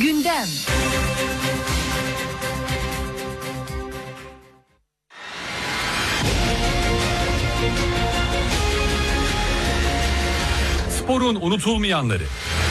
Gündem. Sporun unutulmayanları.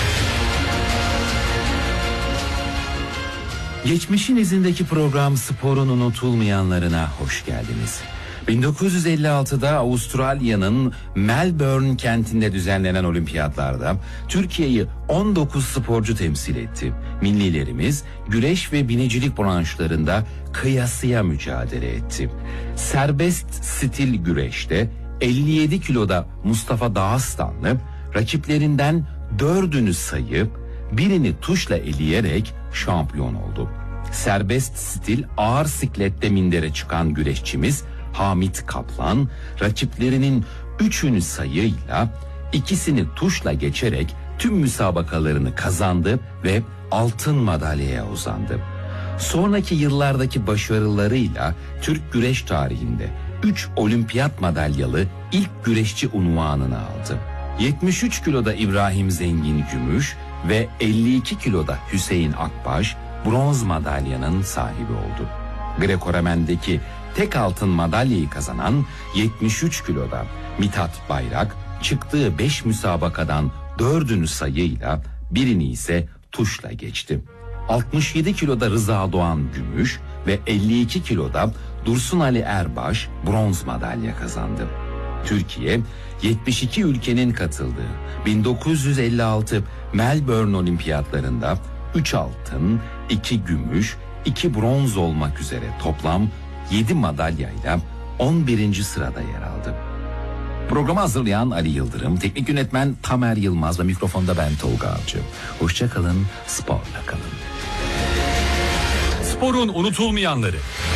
Geçmişin izindeki program Sporun unutulmayanlarına hoş geldiniz. 1956'da Avustralya'nın Melbourne kentinde düzenlenen olimpiyatlarda Türkiye'yi 19 sporcu temsil etti. Millilerimiz güreş ve binicilik branşlarında kıyasıya mücadele etti. Serbest stil güreşte 57 kiloda Mustafa Dağıstanlı rakiplerinden 4'ünü sayıp birini tuşla eleyerek şampiyon oldu. Serbest stil ağır siklette mindere çıkan güreşçimiz Hamit Kaplan rakiplerinin 3'ünü sayıyla 2'sini tuşla geçerek tüm müsabakalarını kazandı ve altın madalyaya uzandı. Sonraki yıllardaki başarılarıyla Türk güreş tarihinde 3 olimpiyat madalyalı ilk güreşçi unvanını aldı. 73 kiloda İbrahim Zengin gümüş ve 52 kiloda Hüseyin Akbaş bronz madalyanın sahibi oldu. Greco-Romen'deki tek altın madalyayı kazanan 73 kiloda Mithat Bayrak çıktığı 5 müsabakadan 4'ünü sayıyla birini ise tuşla geçti. 67 kiloda Rıza Doğan gümüş ve 52 kiloda Dursun Ali Erbaş bronz madalya kazandı. Türkiye 72 ülkenin katıldığı 1956 Melbourne Olimpiyatlarında 3 altın, 2 gümüş, 2 bronz olmak üzere toplam 7 madalyayla 11. sırada yer aldı. Programı hazırlayan Ali Yıldırım, teknik yönetmen Tamer Yılmaz ve mikrofonda ben Tolga Avcı. Hoşça kalın, sporla kalın. Sporun unutulmayanları.